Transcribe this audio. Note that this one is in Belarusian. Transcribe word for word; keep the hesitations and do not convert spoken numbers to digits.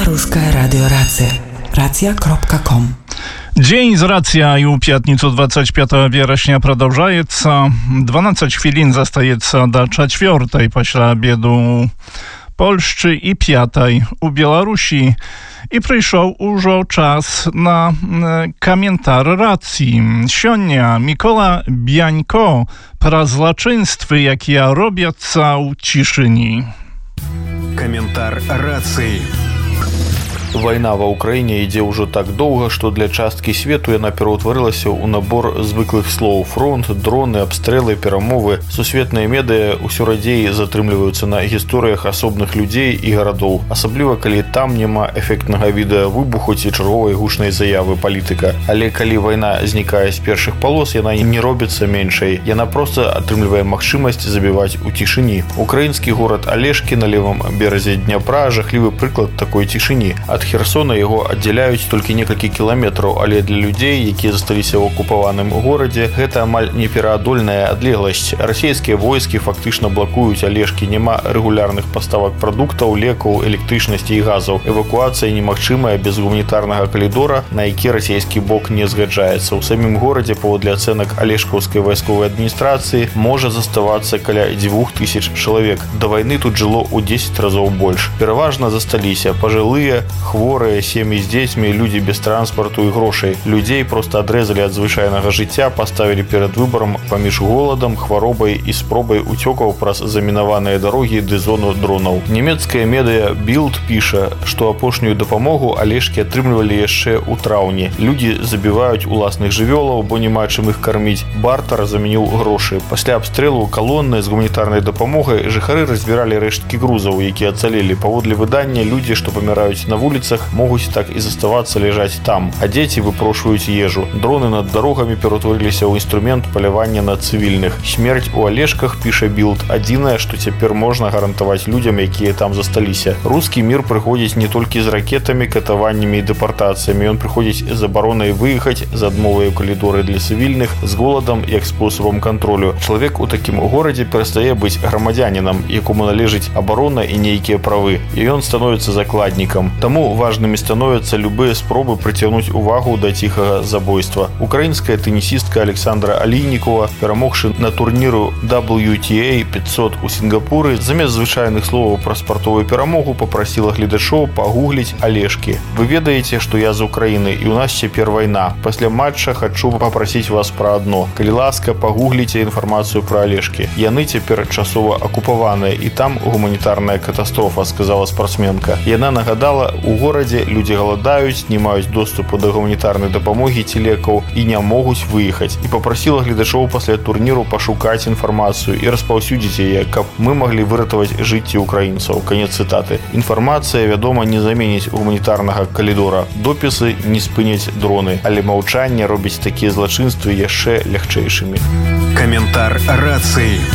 Русское радио Рация. Рация точка ком. Dzień z Racja i u пятницу двадцать пятого вересня продолжается. дванадцать хвилин застаецца до четвертой пасля обеду Польшчы і пятай у Беларусі. І прыйшоў ужо час на каментар рацыі. Сёння Мікола Бянько пра злачынствы, якія робяцца ў цішыні. Каментар рацыі. Вайна ва ўкраіне ідзе ўжо так доўга, што для часткі свету яна пераўтварылася ў набор звыклых слоў: фронт, дроны, абстрэлы, перамовы. Сусветныя медыа ўсё радзей затрымліваюцца на гісторыях асобных людзей і гарадоў, асабліва калі там няма эфектнага відэа выбуху ці чарговай гучнай заявы палітыка. Але калі вайна знікае з першых палос, яна не робіцца меншай. Яна проста атрымлівае магчымасць забіваць у цішыні. Украінскі горад Алешкі на левым беразе Дняпра жахлівы прыклад такой цішыні. Ад Херсона яго аддзяляюць толькі некалькі кіламетраў, але для людзей, якія засталіся ў акупаваным горадзе, гэта амаль непераадольная адлегласць. Расійскія войскі фактычна блакуюць Алешкі, няма рэгулярных паставак прадуктаў, лекаў, электрычнасці і газаў. Эвакуацыя немагчымая без гуманітарнага калідора, на які расійскі бок не згаджаецца. У самім горадзе, паводле ацэнак Алешкаўскай вайсковай адміністрацыі, можа заставацца каля дзвюх тысяч чалавек. Да вайны тут жыло ў дзесяць разоў больш. Пераважна засталіся пажылыя, хворыя, сем'і з дзецьмі, людзі без транспарту і грошай. Людзей проста адрэзалі ад звычайнага жыцця, паставілі перад выбарам паміж голадам, хваробай і спробай уцёкаў праз замінаваныя дарогі ды зону дронаў. Нямецкае медыа Bild піша, што апошнюю дапамогу Алешкі атрымлівалі яшчэ ў траўні. Людзі забіваюць уласных жывёлаў, бо няма чым іх карміць. Бартар замяніў грошы. Пасля абстрэлу калонны з гуманітарнай дапамогай жыхары разбіралі рэшткі грузаў, якія ацалелі. Паводле выдання, людзі, што паміраюць на вуліцах, могуць так і заставацца ляжаць там, а дзеці выпрошваюць ежу. Дроны над дарогамі ператварыліся ў інструмент палявання на цывільных. Смерць у Алешках, піша Bild, адзінае, што цяпер можна гарантаваць людзям, якія там засталіся. Рускі мір прыходзіць не толькі з ракетамі, катаваннямі і дэпартацыямі. Ён прыходзіць з абаронай выехаць, з адмовай у калідоры для цывільных, з голадам як спосабам кантролю. Чалавек у такім горадзе перастае быць грамадзянінам, якому належыць абарона і нейкія правы, і ён становіцца закладнікам. Таму важнымі становяцца любыя спробы прыцягнуць увагу да ціхага забойства. Украінская тэнісістка Александра Алійнікова, перамогшы на турніру дабл ю ти эй пятьсот у Сінгапуры, замест звычайных словаў пра спартовую перамогу папрасіла гледачоў пагугліць Алешкі. Вы ведаеце, што я з Украіны і ў нас цяпер вайна. Пасля матча хачу папрасіць вас пра адно. Калі ласка, пагугліце інфармацыю пра Алешкі. Яны цяпер часова акупаваныя і там гуманітарная катастрофа, сказала спартсменка. Яна нагадала, у горадзе людзі галадаюць, не маюць доступу да гуманітарнай дапамогі ці лекаў і не могуць выехаць. І папрасіла гледачоў пасля турніру пашукаць інфармацыю і распаўсюдзіць яе, каб мы маглі выратаваць жыцці украінцаў. Канец цытаты. Інфармацыя, вядома, не заменіць гуманітарнага калідора. Допісы не спыняць дроны, але маўчанне робіць такія злачынствы яшчэ лягчэйшымі. Каментар рацыі.